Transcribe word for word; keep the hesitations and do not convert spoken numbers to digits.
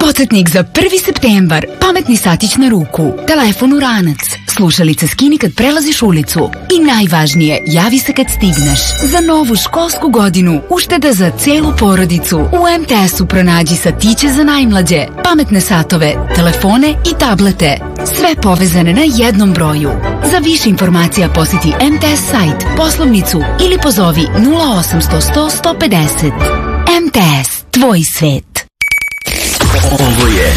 Podsjetnik za prvi septembar. Pametni satić na ruku. Telefon u ranac. Slušalice skini kad prelaziš ulicu. I najvažnije, javi se kad stigneš. Za novu školsku godinu ušteda za celu porodicu. U em te esu pronađi satiće za najmlađe, pametne satove, telefone i tablete. Sve povezane na jednom broju. Za više informacija posjeti em te es sajt, poslovnicu ili pozovi nula osamsto sto sto pedeset. em te es, tvoj svet. Ovo je